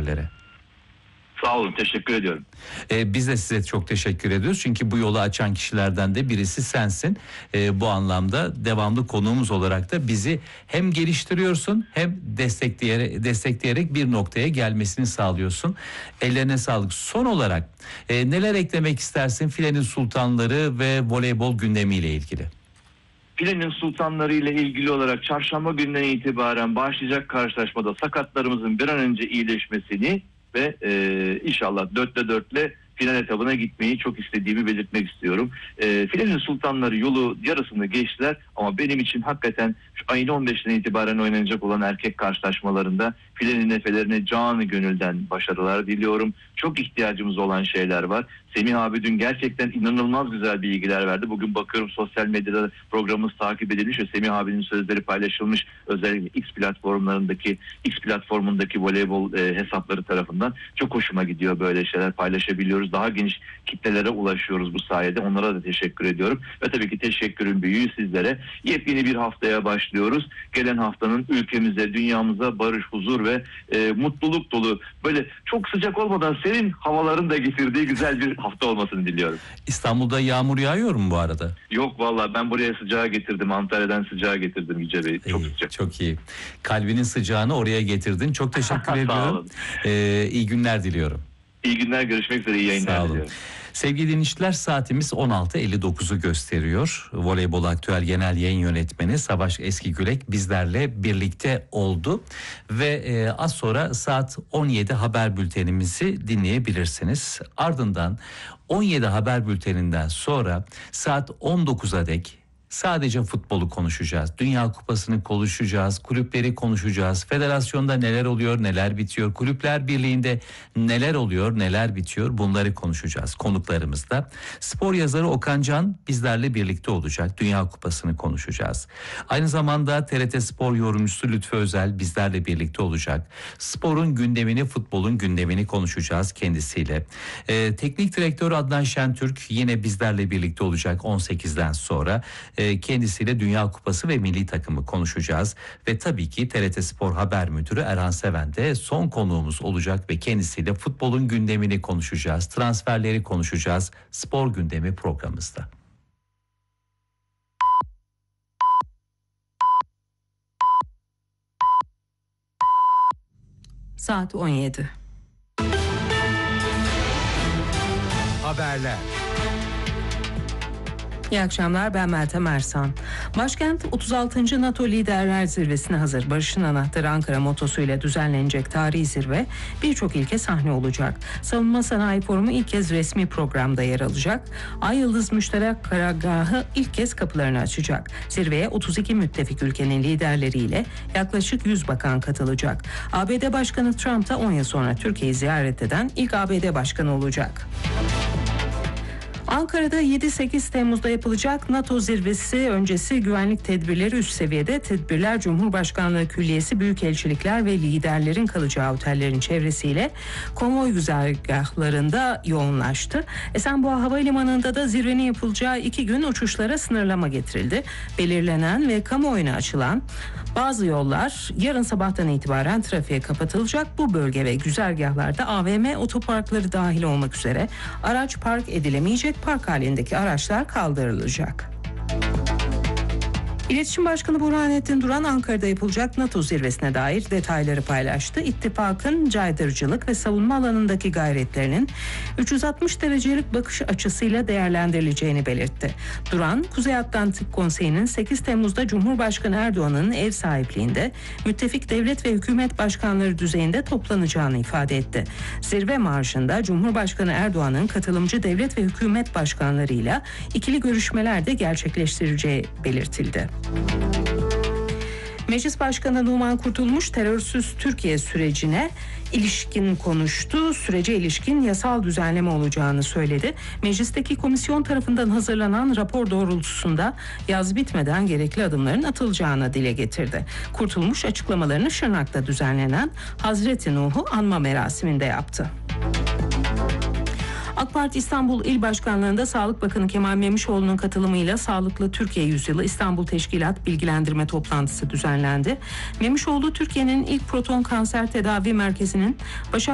transferlere. Sağ olun, teşekkür ediyorum. Biz de size çok teşekkür ediyoruz. Çünkü bu yolu açan kişilerden de birisi sensin. Bu anlamda devamlı konuğumuz olarak da bizi hem geliştiriyorsun hem destekleyerek bir noktaya gelmesini sağlıyorsun. Ellerine sağlık. Son olarak neler eklemek istersin Filenin Sultanları ve voleybol gündemiyle ilgili? Filenin Sultanları ile ilgili olarak çarşamba günden itibaren başlayacak karşılaşmada sakatlarımızın bir an önce iyileşmesini ve inşallah 4'le final etabına gitmeyi çok istediğimi belirtmek istiyorum. Filenin Sultanları yolu yarısını geçtiler ama benim için hakikaten şu ayın 15'inden itibaren oynanacak olan erkek karşılaşmalarında Filenin efelerine canı gönülden başarılar diliyorum. Çok ihtiyacımız olan şeyler var. Semih abi dün gerçekten inanılmaz güzel bilgiler verdi. Bugün bakıyorum sosyal medyada programımız takip edilmiş ve Semih abinin sözleri paylaşılmış. Özellikle X platformundaki voleybol hesapları tarafından. Çok hoşuma gidiyor böyle şeyler paylaşabiliyoruz. Daha geniş kitlelere ulaşıyoruz bu sayede. Onlara da teşekkür ediyorum. Ve tabii ki teşekkürün büyüğü sizlere. Yepyeni bir haftaya başlıyoruz. Gelen haftanın ülkemize, dünyamıza barış, huzur ve mutluluk dolu, böyle çok sıcak olmadan serin havaların da getirdiği güzel bir hafta olmasını diliyorum. İstanbul'da yağmur yağıyor mu bu arada? Yok vallahi ben buraya sıcağı getirdim. Antalya'dan sıcağı getirdim Yüce Bey. Çok sıcak. Çok iyi. Kalbinin sıcağını oraya getirdin. Çok teşekkür ediyorum. İyi günler diliyorum. İyi günler, görüşmek üzere, iyi yayınlar diliyorum. Sevgili dinleyiciler, saatimiz 16.59'u gösteriyor. Voleybol Aktüel Genel Yayın Yönetmeni Savaş Eskigürek bizlerle birlikte oldu. Ve az sonra saat 17 haber bültenimizi dinleyebilirsiniz. Ardından 17 haber bülteninden sonra saat 19'a dek sadece futbolu konuşacağız. Dünya Kupası'nı konuşacağız, kulüpleri konuşacağız. Federasyonda neler oluyor, neler bitiyor, Kulüpler Birliği'nde neler oluyor, neler bitiyor, bunları konuşacağız konuklarımızla. Spor yazarı Okan Can bizlerle birlikte olacak. Dünya Kupası'nı konuşacağız. Aynı zamanda TRT Spor yorumcusu Lütfü Özel bizlerle birlikte olacak. Sporun gündemini, futbolun gündemini konuşacağız kendisiyle. Teknik direktör Adnan Şentürk yine bizlerle birlikte olacak 18'den sonra. Kendisiyle Dünya Kupası ve milli takımı konuşacağız. Ve tabii ki TRT Spor Haber Müdürü Erhan Seven de son konuğumuz olacak ve kendisiyle futbolun gündemini konuşacağız. Transferleri konuşacağız. Spor gündemi programımızda. Saat 17. Haberler. İyi akşamlar, ben Meltem Ersan. Başkent 36. NATO Liderler Zirvesi'ne hazır. Barış'ın anahtarı Ankara motosuyla düzenlenecek tarihi zirve birçok ilke sahne olacak. Savunma Sanayi Forumu ilk kez resmi programda yer alacak. Ay Yıldız Müşterek Karargahı ilk kez kapılarını açacak. Zirveye 32 müttefik ülkenin liderleriyle yaklaşık 100 bakan katılacak. ABD Başkanı Trump da 10 yıl sonra Türkiye'yi ziyaret eden ilk ABD Başkanı olacak. Ankara'da 7-8 Temmuz'da yapılacak NATO zirvesi öncesi güvenlik tedbirleri üst seviyede. Tedbirler Cumhurbaşkanlığı Külliyesi, büyükelçilikler ve liderlerin kalacağı otellerin çevresiyle konvoy güzergahlarında yoğunlaştı. Esenboğa Havalimanı'nda da zirvenin yapılacağı 2 gün uçuşlara sınırlama getirildi. Belirlenen ve kamuoyuna açılan bazı yollar yarın sabahtan itibaren trafiğe kapatılacak. Bu bölge ve güzergahlarda AVM, otoparkları dahil olmak üzere araç park edilemeyecek. Park halindeki araçlar kaldırılacak. İletişim Başkanı Burhanettin Duran Ankara'da yapılacak NATO zirvesine dair detayları paylaştı. İttifakın caydırıcılık ve savunma alanındaki gayretlerinin 360 derecelik bakış açısıyla değerlendirileceğini belirtti. Duran, Kuzey Atlantik Konseyi'nin 8 Temmuz'da Cumhurbaşkanı Erdoğan'ın ev sahipliğinde müttefik devlet ve hükümet başkanları düzeyinde toplanacağını ifade etti. Zirve marşında Cumhurbaşkanı Erdoğan'ın katılımcı devlet ve hükümet başkanlarıyla ikili görüşmeler de gerçekleştireceği belirtildi. Meclis Başkanı Numan Kurtulmuş terörsüz Türkiye sürecine ilişkin konuştu. Sürece ilişkin yasal düzenleme olacağını söyledi. Meclisteki komisyon tarafından hazırlanan rapor doğrultusunda yaz bitmeden gerekli adımların atılacağını dile getirdi. Kurtulmuş açıklamalarını Şırnak'ta düzenlenen Hazreti Nuh'u anma merasiminde yaptı. AK Parti İstanbul İl Başkanlığı'nda Sağlık Bakanı Kemal Memişoğlu'nun katılımıyla Sağlıklı Türkiye Yüzyılı İstanbul Teşkilat Bilgilendirme Toplantısı düzenlendi. Memişoğlu, Türkiye'nin ilk proton kanser tedavi merkezinin Başak